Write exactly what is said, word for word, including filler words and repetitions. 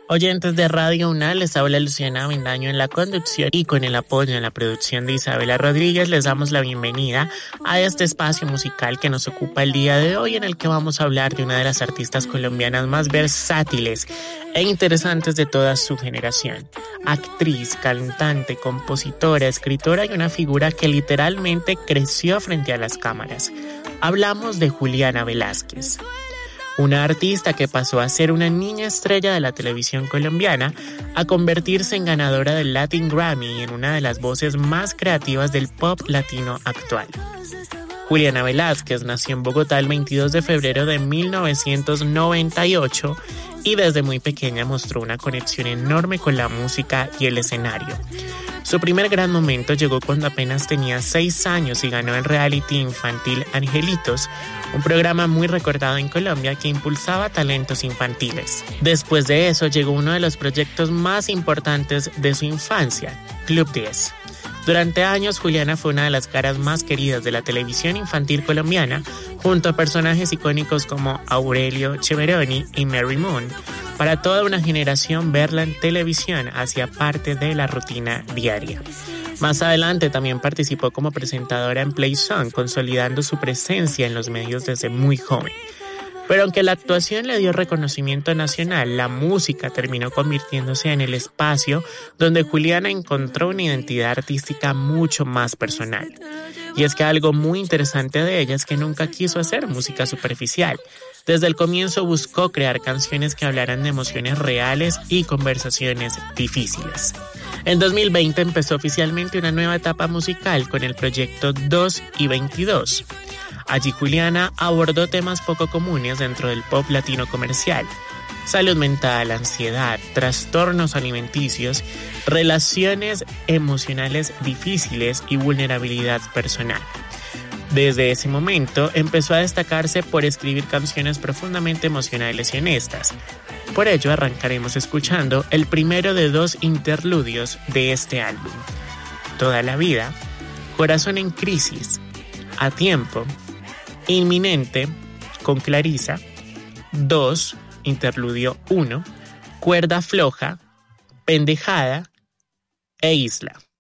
Oyentes de Radio UNAL, les habla Luciana Avendaño en la conducción y con el apoyo en la producción de Isabela Rodríguez les damos la bienvenida a este espacio musical que nos ocupa el día de hoy, en el que vamos a hablar de una de las artistas colombianas más versátiles e interesantes de toda su generación. Actriz, cantante, compositora, escritora y una figura que literalmente creció frente a las cámaras. Hablamos de Juliana Velázquez. Una artista que pasó a ser una niña estrella de la televisión colombiana a convertirse en ganadora del Latin Grammy y en una de las voces más creativas del pop latino actual. Juliana Velázquez nació en Bogotá el veintidós de febrero de mil novecientos noventa y ocho y desde muy pequeña mostró una conexión enorme con la música y el escenario. Su primer gran momento llegó cuando apenas tenía seis años y ganó el reality infantil Angelitos, un programa muy recordado en Colombia que impulsaba talentos infantiles. Después de eso llegó uno de los proyectos más importantes de su infancia, Club diez. Durante años, Juliana fue una de las caras más queridas de la televisión infantil colombiana, junto a personajes icónicos como Aurelio Cheveroni y Mary Moon. Para toda una generación, verla en televisión hacía parte de la rutina diaria. Más adelante también participó como presentadora en Play Song, consolidando su presencia en los medios desde muy joven. Pero aunque la actuación le dio reconocimiento nacional, la música terminó convirtiéndose en el espacio donde Juliana encontró una identidad artística mucho más personal. Y es que algo muy interesante de ella es que nunca quiso hacer música superficial. Desde el comienzo buscó crear canciones que hablaran de emociones reales y conversaciones difíciles. En dos mil veinte empezó oficialmente una nueva etapa musical con el proyecto dos y veintidós. Allí Juliana abordó temas poco comunes dentro del pop latino comercial: salud mental, ansiedad, trastornos alimenticios, relaciones emocionales difíciles y vulnerabilidad personal. Desde ese momento empezó a destacarse por escribir canciones profundamente emocionales y honestas. Por ello arrancaremos escuchando el primero de dos interludios de este álbum: Toda la vida, Corazón en crisis, A tiempo, Inminente, con Clarisa, dos, interludio uno, Cuerda floja, Pendejada e Isla.